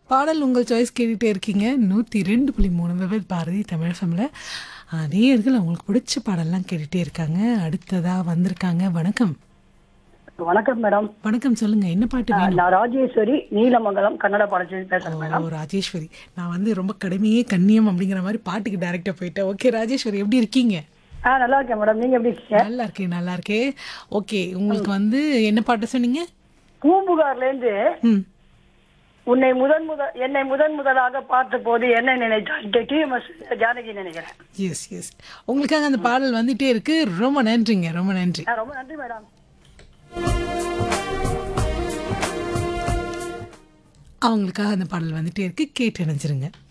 பாடல் உங்கள் சாய்ஸ் கேட்டுகிட்டே இருக்கீங்க 102.3 வெவ்வேறு பாரதி தமிழ் ஃபம்ல நேயர்கள் அவங்களுக்கு பிடிச்ச பாடல்லாம் கேட்டுகிட்டே இருக்காங்க. அடுத்ததா வந்திருக்காங்க. வணக்கம். வணக்கம் மேடம். வணக்கம், சொல்லுங்க என்ன பாட்டு வேணும்? நான் ராஜேஸ்வரி நீலமங்கலம் கன்னட பாடத்தில் பேசுறேன் ஓ மேடம். ராஜேஸ்வரி, நான் வந்து ரொம்ப கடுமையே கண்ணியம் அப்படிங்கிற மாதிரி பாட்டுக்கு டைரக்டா போயிட்டேன். ஓகே ராஜேஸ்வரி, எப்படி இருக்கீங்க? நல்லா இருக்கேன் மேடம். நீங்க எப்படி இருக்கீங்க? நல்லா இருக்கேன், நல்லா இருக்கேன். ஓகே, உங்களுக்கு வந்து என்ன பாட்டு சொன்னீங்க? பூம்புகார்ல இருந்து ம் என்னை முதன் முதலாக பார்த்த போது என்ன நினைத்தால் டிஎம்எஸ் ஜானகி நினைக்கிறேன். எஸ் எஸ், உங்களுக்காக அந்த பாடல் வந்துட்டே இருக்கு. ரொம்ப நன்றிங்க, ரொம்ப நன்றி. ரொம்ப நன்றி மேடம். அவங்களுக்காக அந்த பாடல் வந்துட்டே இருக்கு, கேட்டு நினைச்சிருங்க.